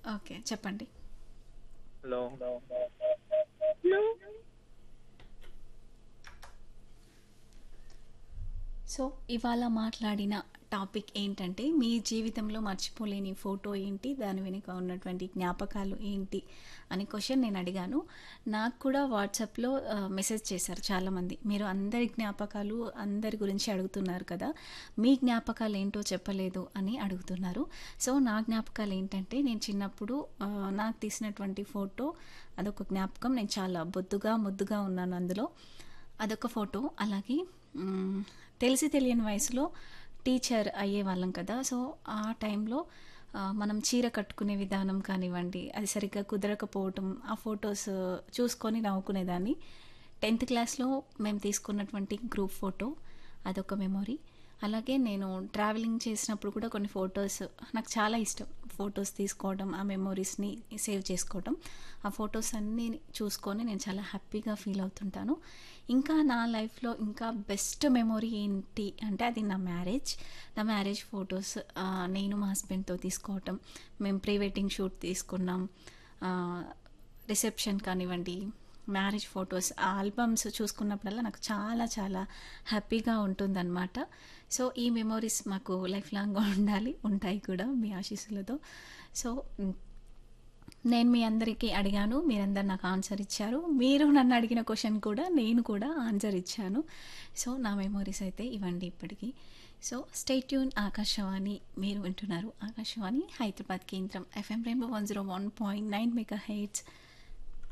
Okay. చెప్పండి. Hello. Hello. So, ఇవాళ మాట్లాడిన టాపిక్ ఏంటంటే, మీ జీవితంలో మర్చిపోలేని ఫోటో ఏంటి? దాని వెనుక ఉన్నటువంటి జ్ఞాపకాలు ఏంటి? అని క్వెషన్ నేను అడిగాను. నాకు కూడా వాట్సాప్‌లో మెసేజ్ చేశారు చాలామంది. మీరు అందరి జ్ఞాపకాలు, అందరి గురించి అడుగుతున్నారు కదా! మీ జ్ఞాపకాలు ఏంటో చెప్పలేదు అని అడుగుతున్నారు. సో, నా జ్ఞాపకాలు ఏంటంటే, నేను చిన్నప్పుడు నాకు తీసినటువంటి ఫోటో అదొక జ్ఞాపకం. నేను చాలా బొద్దుగా, ముద్దుగా ఉన్నాను అందులో. అదొక ఫోటో. అలాగే హ్మ్, తెలిసి తెలియని వయసులో టీచర్ అయ్యేవాళ్ళం కదా! సో, ఆ టైంలో మనం చీర కట్టుకునే విధానం కానివ్వండి, అది సరిగ్గా కుదరకపోవటం, ఆ ఫోటోస్ చూసుకొని నవ్వుకునేదాన్ని. 10థ్ క్లాస్‌లో మేము తీసుకున్నటువంటి గ్రూప్ ఫోటో అదొక మెమొరీ. అలాగే నేను ట్రావెలింగ్ చేసినప్పుడు కూడా కొన్ని ఫోటోస్ నాకు చాలా ఇష్టం. ఫోటోస్ తీసుకోవడం, ఆ మెమోరీస్‌ని సేవ్ చేసుకోవడం. ఆ ఫోటోస్ అన్నీ చూసుకొని నేను చాలా హ్యాపీగా ఫీల్ అవుతుంటాను. ఇంకా నా లైఫ్‌లో ఇంకా బెస్ట్ మెమొరీ ఏంటి అంటే అది నా మ్యారేజ్. నా మ్యారేజ్ ఫోటోస్ నేను మా హస్బెండ్‌తో తీసుకోవటం. మేము ప్రీ వెడ్డింగ్ షూట్ తీసుకున్నాం. ఆహ్, రిసెప్షన్ కానివ్వండి, మ్యారేజ్ ఫోటోస్, ఆ ఆల్బమ్స్ చూసుకున్నప్పుడల్లా నాకు చాలా చాలా హ్యాపీగా ఉంటుందన్నమాట. సో, ఈ మెమోరీస్ మాకు లైఫ్ లాంగ్‌గా ఉండాలి. ఉంటాయి కూడా మీ ఆశీస్సులతో. సో, నేను మీ అందరికీ అడిగాను. మీరందరూ నాకు ఆన్సర్ ఇచ్చారు. మీరు నన్ను అడిగిన క్వెషన్ కూడా నేను కూడా ఆన్సర్ ఇచ్చాను. సో, నా మెమోరీస్ అయితే ఇవండి ఇప్పటికి. So, stay tune Akashvani. మీరు వింటున్నారు ఆకాశవాణి హైదరాబాద్ కేంద్రం ఎఫ్ఎం రెయిన్బో 101.9 మెగాహెర్ట్జ్.